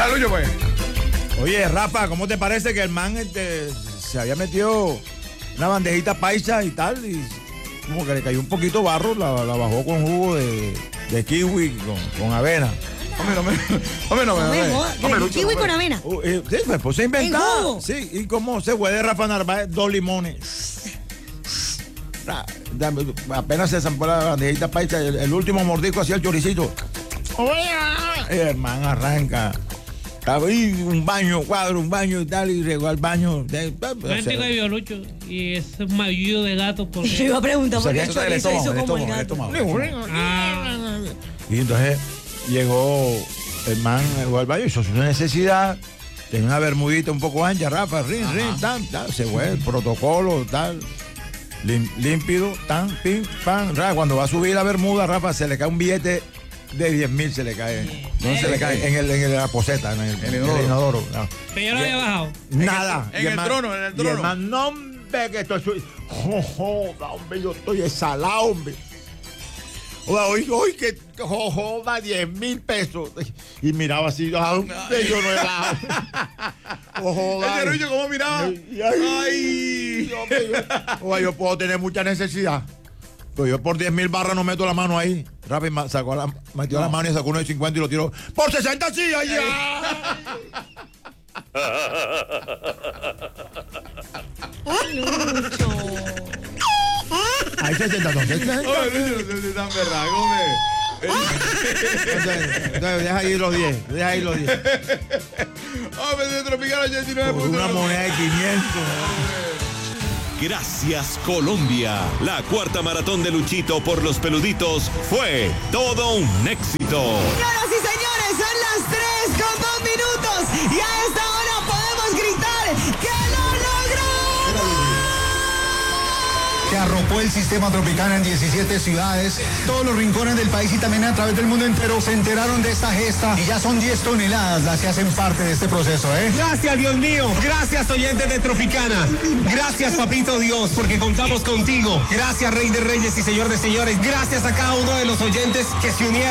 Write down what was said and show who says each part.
Speaker 1: Lucho, pues.
Speaker 2: Oye, Rafa, ¿cómo te parece que el man se había metido una bandejita paisa y tal? Y como que le cayó un poquito barro, la bajó con jugo de kiwi con avena.
Speaker 3: Hombre, kiwi con avena.
Speaker 2: Sí, me puse a inventar.
Speaker 3: ¿En jugo?
Speaker 2: Sí, y como se fue de Rafa Narváez, 2 limones. Apenas se zampó la bandejita paisa, el último mordisco hacía el choricito. Y el man arranca. Abrí un baño y tal, y llegó al baño.
Speaker 4: Vente que vio Lucho, y ese maullido de gato, porque...
Speaker 3: Yo iba a preguntar por qué el
Speaker 2: Eso
Speaker 3: chorizo hizo como el gato.
Speaker 2: Y entonces llegó el man, llegó al baño, hizo su necesidad. Tenía una bermudita un poco ancha, Rafa, tal, se fue, el protocolo, tal. Límpido, tan, pim, pam, Rafa. Cuando va a subir la bermuda, Rafa, se le cae un billete de 10,000, se le cae. ¿Dónde se le cae? En la poseta, en el inodoro. No.
Speaker 4: Pero yo lo había bajado.
Speaker 2: Nada.
Speaker 1: En el trono.
Speaker 2: Y el man, no, hombre, que estoy... Jojoda, hombre, yo estoy exhalado, hombre. Hoy que jojoda, 10,000 pesos. Y miraba así, hombre, yo no he bajado. Jojoda.
Speaker 1: Ese Lucho, ¿cómo miraba?
Speaker 2: Ay. Yo puedo tener mucha necesidad. Pero yo por 10,000 barras no meto la mano ahí. Rápido metió la mano y sacó uno de 50 y lo tiró. ¡Por 60 sí! ¡Allá! Ahí 60, no sé.
Speaker 1: Lucho, tan berraco, hombre.
Speaker 2: Entonces, deja ahí los 10.
Speaker 1: Hombre, de Tropical 89.
Speaker 2: Por una moneda de 500.
Speaker 5: Gracias Colombia. La cuarta maratón de Luchito por los peluditos fue todo un éxito.
Speaker 3: Señoras y señores, son las 3:02 y a esta hora podemos gritar que lo logró.
Speaker 6: Se arropó el sistema Tropicana en 17 ciudades, todos los rincones del país y también a través del mundo entero se enteraron de esta gesta y ya son 10 toneladas las que hacen parte de este proceso, ¿eh?
Speaker 7: Gracias, Dios mío. Gracias, oyentes de Tropicana. Gracias, papito Dios, porque contamos contigo. Gracias, Rey de Reyes y Señor de Señores. Gracias a cada uno de los oyentes que se unieron.